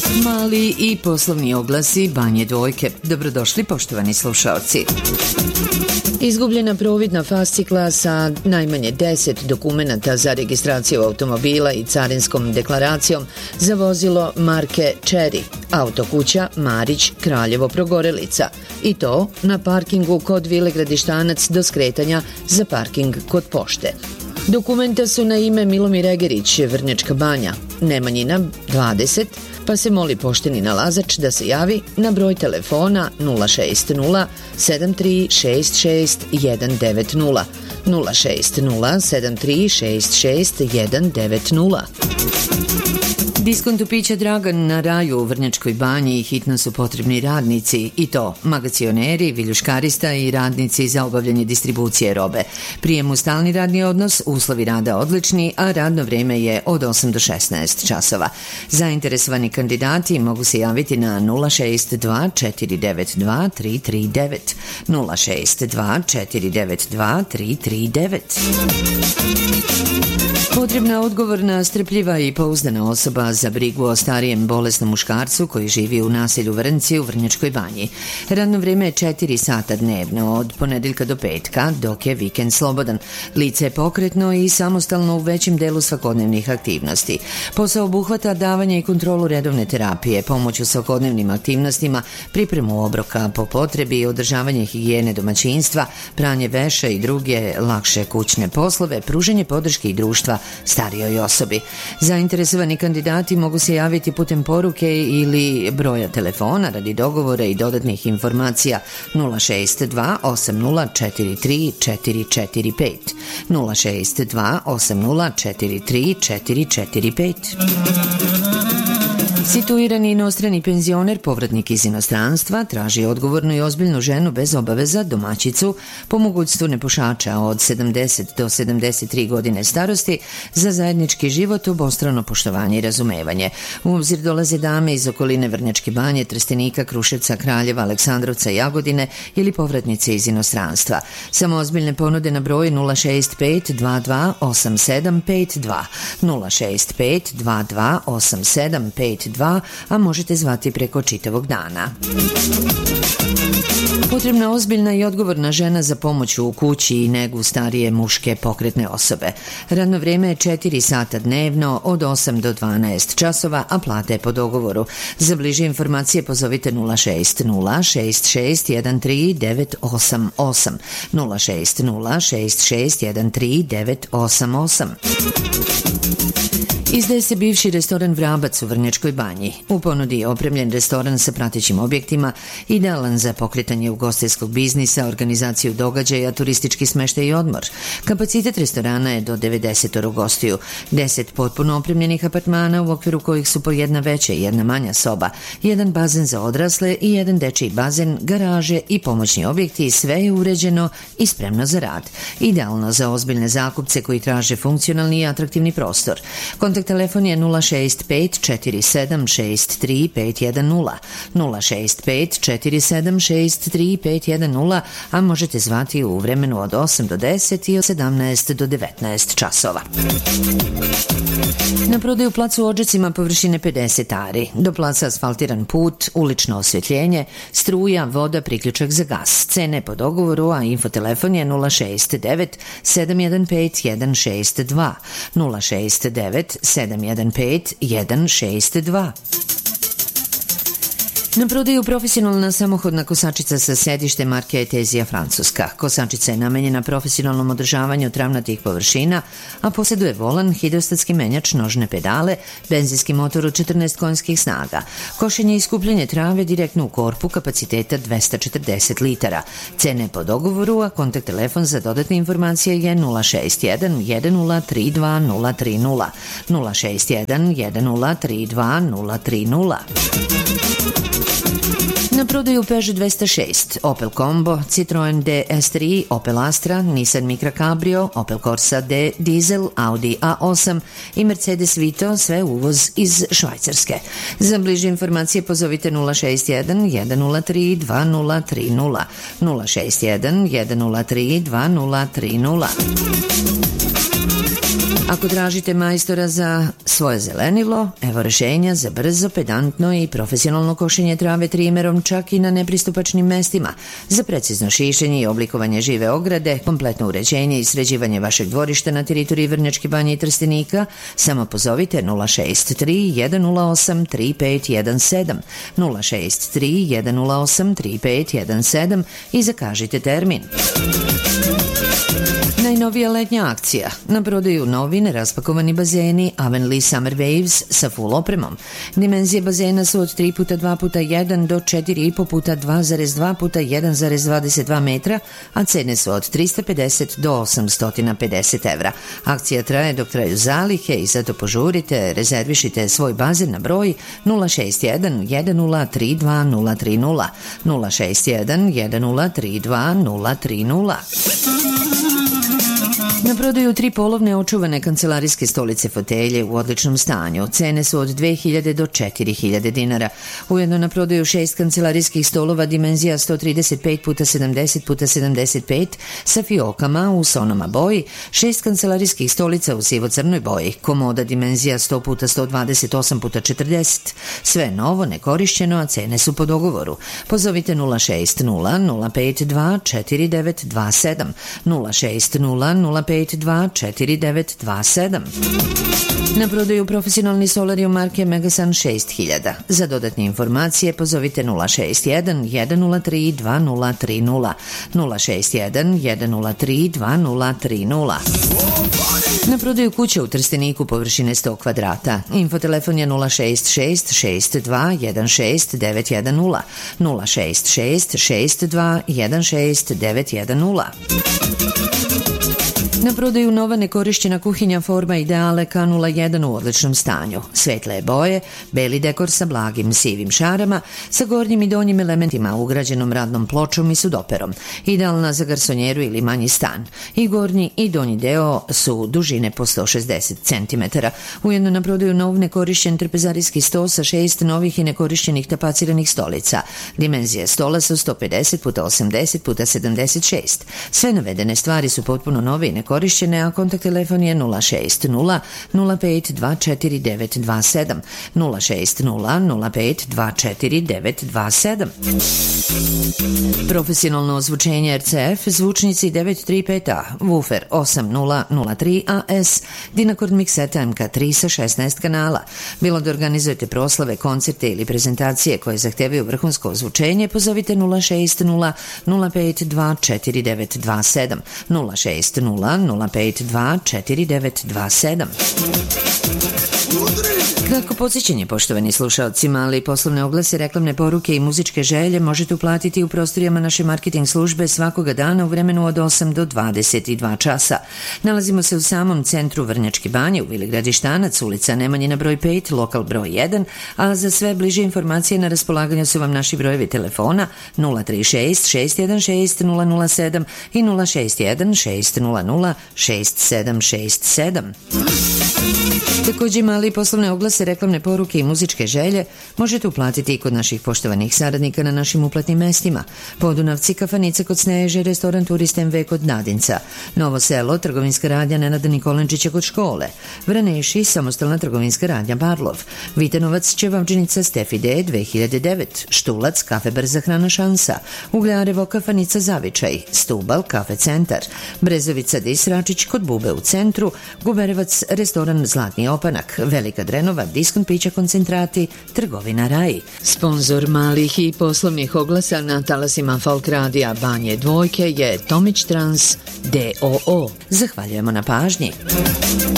Mali i poslovni oglasi Banje Dvojke. Dobrodošli poštovani slušaoci. Izgubljena providna fascikla sa najmanje 10 dokumenata za registraciju automobila i carinskom deklaracijom za vozilo marke Cherry, autokuća Marić, Kraljevo, Progorelica. I to na parkingu kod Vile Gradištanac do skretanja za parking kod pošte. Dokumenta su na ime Milomir Egerić, Vrnjačka Banja, Nemanjina 20, pa se moli pošteni nalazač da se javi na broj telefona 060 7366 190 060 7366 190. Diskontu pića Dragan na Raju u Vrnjačkoj Banji hitno su potrebni radnici, i to magacioneri, viljuškarista i radnici za obavljanje distribucije robe. Prijem u stalni radni odnos, uslovi rada odlični, a radno vreme je od 8 do 16 časova. Zainteresovani kandidati mogu se javiti na 062 492 339 062 492 339. Potrebna odgovorna, strpljiva i pouzdana osoba za brigu o starijem bolesnom muškarcu koji živi u naselju Vrnci u Vrnjačkoj Banji. Radno vreme je 4 sata dnevno od ponedeljka do petka, dok je vikend slobodan. Lice je pokretno i samostalno u većem delu svakodnevnih aktivnosti. Posao obuhvata davanje i kontrolu redovne terapije, pomoć u svakodnevnim aktivnostima, pripremu obroka po potrebi, održavanje higijene domaćinstva, pranje veša i druge lakše kućne poslove, pružanje podrške i društva starijoj osobi. Zainteresovani kandidati mogu se javiti putem poruke ili broja telefona radi dogovora i dodatnih informacija 062 8043 445 062 8043 445. Situirani inostrani penzioner, povratnik iz inostranstva, traži odgovornu i ozbiljnu ženu bez obaveza, domaćicu, po mogućstvu nepušača od 70 do 73 godine starosti, za zajednički život, obostrano poštovanje i razumevanje. U obzir dolaze dame iz okoline Vrnjačke Banje, Trstenika, Kruševca, Kraljeva, Aleksandrovca, Jagodine ili povratnice iz inostranstva. Samo ozbiljne ponude na broj 065 22 8752 065 22 8752, a možete zvati preko čitavog dana. Potrebna ozbiljna i odgovorna žena za pomoć u kući i negu starije muške pokretne osobe. Radno vreme je 4 sata dnevno od 8 do 12 časova, a plata je po dogovoru. Za bliže informacije pozovite 060 66 13 988 060 66 13 988. Izdaje se bivši restoran Vrabac u Vrnjačkoj Banji. U ponudi je opremljen restoran sa pratećim objektima, idealan za pokretanje ugostiteljskog biznisa, organizaciju događaja, turistički smeštaj i odmor. Kapacitet restorana je do 90 gostiju, 10 potpuno opremljenih apartmana u okviru kojih su po jedna veća i jedna manja soba, jedan bazen za odrasle i jedan dečiji bazen, garaže i pomoćni objekti, sve je uređeno i spremno za rad. Idealno za ozbiljne zakupce koji traže funkcionalni i atraktivni prostor. Kontakt telefon je 065 4763 510 065 4763 510, a možete zvati u vremenu od 8 do 10 i od 17 do 19 časova. Na prodaju plac u Odžacima površine 50 ari. Do placa asfaltiran put, ulično osvjetljenje, struja, voda, priključak za gas. Cene po dogovoru, a infotelefon je 069 715 162 069 715 162. Na prodaju profesionalna samohodna kosačica sa sedištem marke Etezija Francuska. Kosačica je namenjena profesionalnom održavanju travnatih površina, a posjeduje volan, hidrostatski menjač, nožne pedale, benzinski motor od 14 konjskih snaga. Košenje i skupljanje trave direktno u korpu kapaciteta 240 litara. Cene po dogovoru, a kontakt telefon za dodatne informacije je 061 1032 030 061 1032 030. Na prodaju Peugeot 206, Opel Combo, Citroen DS3, Opel Astra, Nissan Micra Cabrio, Opel Corsa D Diesel, Audi A8 i Mercedes Vito, sve uvoz iz Švajcarske. Za bliže informacije pozovite 061 103 2030 061 103 2030. Ako tražite majstora za svoje zelenilo, evo rešenja za brzo, pedantno i profesionalno košenje trave trimerom čak i na nepristupačnim mestima, za precizno šišenje i oblikovanje žive ograde, kompletno uređenje i sređivanje vašeg dvorišta na teritoriji Vrnjačke Banje i Trstenika, samo pozovite 063 108 3517, 063 108 3517 i zakažite termin. Najnovija letnja akcija. Na prodaju novi neraspakovani bazeni Avonlea Summer Waves sa full opremom. Dimenzije bazena su od 3x2x1 do 4,5x2,2x1,22 metra, a cene su od 350 do 850 evra. Akcija traje dok traju zalihe i zato požurite, rezervišite svoj bazen na broj 061 1032 030, 061 1032 030. Na prodaju 3 polovne očuvane kancelarijske stolice fotelje u odličnom stanju. Cene su od 2000 do 4000 dinara. Ujedno na prodaju 6 kancelarijskih stolova dimenzija 135x70x75 sa fiokama u sonoma boji, 6 kancelarijskih stolica u sivo-crnoj boji, komoda dimenzija 100x128x40. Sve novo, nekorišćeno, a cene su po dogovoru. Pozovite 060 052 4927, 060 052 4927. Na prodaju profesionalni solarium marke Megasun 6000. Za dodatne informacije pozovite 061 103 2030, 061 103 2030. Na prodaju kuća u Trsteniku površine 100 kvadrata. Infotelefon je 066 62 16 910, 066 62 16 910. Na prodaju nova nekorišćena kuhinja forma Ideale K01 u odličnom stanju. Svetle boje, beli dekor sa blagim sivim šarama, sa gornjim i donjim elementima, ugrađenom radnom pločom i sudoperom. Idealna za garsonjeru ili manji stan. I gornji i donji deo su dužine po 160 cm. Ujedno na prodaju nov nekorišćen trpezarijski sto sa 6 novih i nekorišćenih tapaciranih stolica. Dimenzije stola su 150x80x76. Sve navedene stvari su potpuno nove i nekorišćene, a kontakt telefon je 060 05 24927, 060 05 24927. Profesionalno ozvučenje RCF, zvučnici 935A, woofer 8003 AS, Dynacord mikseta MK3 sa 16 kanala. Bilo da organizujete proslave, koncerte ili prezentacije koje zahtevaju vrhunsko ozvučenje, pozovite 060 05 24927, 060 05 24927. Kratko podsjećanje, poštovani slušaoci, mali poslovne oglase, reklamne poruke i muzičke želje možete uplatiti u prostorijama naše marketing službe svakoga dana u vremenu od 8 do 22 časa. Nalazimo se u samom centru Vrnjačke Banje, u Vili Gradištanac, ulica Nemanjina broj 5, lokal broj 1, a za sve bliže informacije na raspolaganju su vam naši brojevi telefona 036 616 007 i 061 600 6767. Također mali poslovne oglase, reklamne poruke i muzičke želje možete uplatiti i kod naših poštovanih saradnika na našim uplatnim mestima. Podunavci, kafanica kod Sneže, restoran Turist MV kod Nadinca, Novo Selo, trgovinska radnja Nenada Nikolenčića kod škole, Vraneši, samostalna trgovinska radnja Barlov, Vitanovac, Ćevavđenica Stefi D 2009, Štulac, kafe Brza hrana Šansa, Ugljarevo, kafanica Zavičaj, Stubal, kafe Centar, Brezovica Disračić kod Bube u centru, Guberevac, restoran Zlatni opanak, Velika Drenova, diskont pića koncentrati, trgovina Raj. Sponzor malih i poslovnih oglasa na talasima Folk radija Banje Dvojke je Tomić Trans D.O.O. Zahvaljujemo na pažnji.